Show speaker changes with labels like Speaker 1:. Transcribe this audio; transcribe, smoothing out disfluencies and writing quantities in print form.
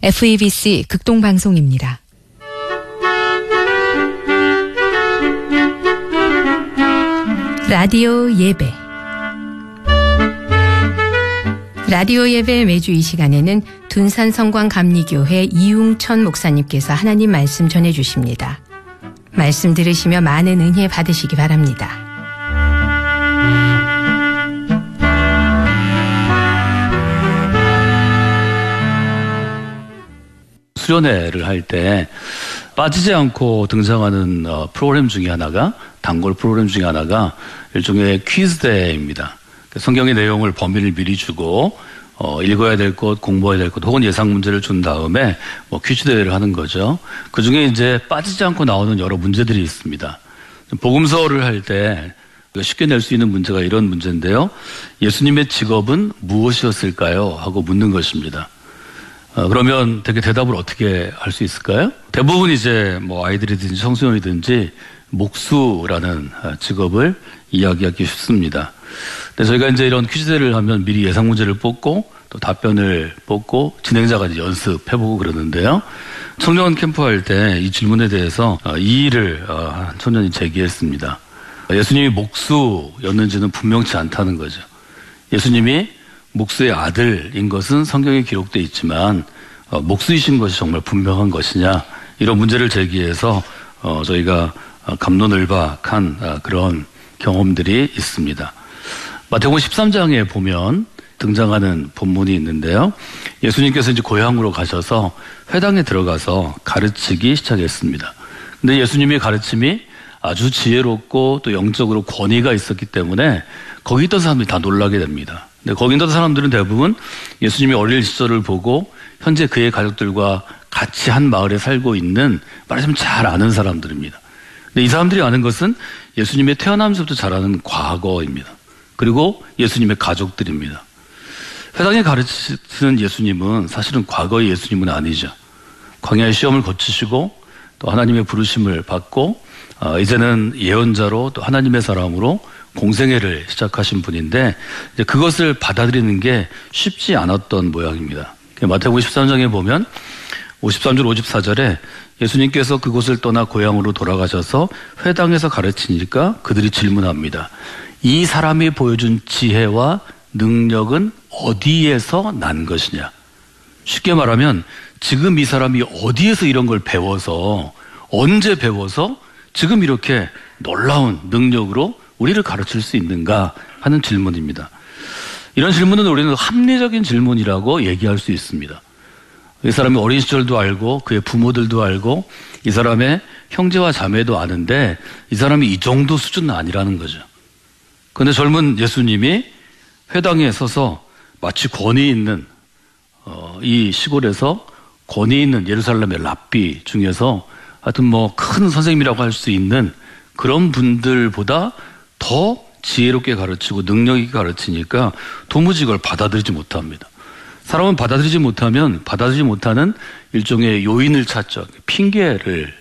Speaker 1: FEBC 극동방송입니다. 라디오 예배. 라디오 예배 매주 이 시간에는 둔산성광감리교회 이웅천 목사님께서 하나님 말씀 전해주십니다. 말씀 들으시며 많은 은혜 받으시기 바랍니다.
Speaker 2: 수련회를 할 때 빠지지 않고 등장하는 프로그램 중에 하나가, 단골 프로그램 중에 하나가 일종의 퀴즈 대회입니다. 성경의 내용을 범위를 미리 주고 읽어야 될 것, 공부해야 될 것, 혹은 예상 문제를 준 다음에 퀴즈 대회를 하는 거죠. 그 중에 이제 빠지지 않고 나오는 여러 문제들이 있습니다. 복음서를 할 때 쉽게 낼 수 있는 문제가 이런 문제인데요. 예수님의 직업은 무엇이었을까요? 하고 묻는 것입니다. 그러면 되게 대답을 어떻게 할 수 있을까요? 대부분 이제 아이들이든지 청소년이든지 목수라는 직업을 이야기하기 쉽습니다. 근데 저희가 이제 이런 퀴즈대를 하면 미리 예상 문제를 뽑고 또 답변을 뽑고 진행자가 이제 연습해보고 그러는데요. 청년 캠프 할 때 이 질문에 대해서 이의를 한 청년이 제기했습니다. 예수님이 목수였는지는 분명치 않다는 거죠. 예수님이 목수의 아들인 것은 성경에 기록되어 있지만 목수이신 것이 정말 분명한 것이냐, 이런 문제를 제기해서 저희가 갑론을박한 그런 경험들이 있습니다. 마태복음 13장에 보면 등장하는 본문이 있는데요. 예수님께서 이제 고향으로 가셔서 회당에 들어가서 가르치기 시작했습니다. 근데 예수님의 가르침이 아주 지혜롭고 또 영적으로 권위가 있었기 때문에 거기 있던 사람들이 다 놀라게 됩니다. 근데 거기 있던 사람들은 대부분 예수님이 어릴 시절을 보고 현재 그의 가족들과 같이 한 마을에 살고 있는, 말하자면 잘 아는 사람들입니다. 근데 이 사람들이 아는 것은 예수님의 태어나면서부터 잘 아는 과거입니다. 그리고 예수님의 가족들입니다. 회당에 가르치는 예수님은 사실은 과거의 예수님은 아니죠. 광야의 시험을 거치시고 또 하나님의 부르심을 받고 이제는 예언자로 또 하나님의 사람으로 공생애를 시작하신 분인데, 이제 그것을 받아들이는 게 쉽지 않았던 모양입니다. 마태복음 13장에 보면 53절 54절에 예수님께서 그곳을 떠나 고향으로 돌아가셔서 회당에서 가르치니까 그들이 질문합니다. 이 사람이 보여준 지혜와 능력은 어디에서 난 것이냐? 쉽게 말하면 지금 이 사람이 어디에서 이런 걸 배워서, 언제 배워서 지금 이렇게 놀라운 능력으로 우리를 가르칠 수 있는가 하는 질문입니다. 이런 질문은 우리는 합리적인 질문이라고 얘기할 수 있습니다. 이 사람이 어린 시절도 알고 그의 부모들도 알고 이 사람의 형제와 자매도 아는데 이 사람이 이 정도 수준은 아니라는 거죠. 그런데 젊은 예수님이 회당에 서서 마치 권위 있는 이 시골에서 권위 있는 예루살렘의 랍비 중에서 하여튼 큰 선생님이라고 할 수 있는 그런 분들보다 더 지혜롭게 가르치고 능력 있게 가르치니까 도무지 이걸 받아들이지 못합니다. 사람은 받아들이지 못하면 받아들이지 못하는 일종의 요인을 찾죠. 핑계를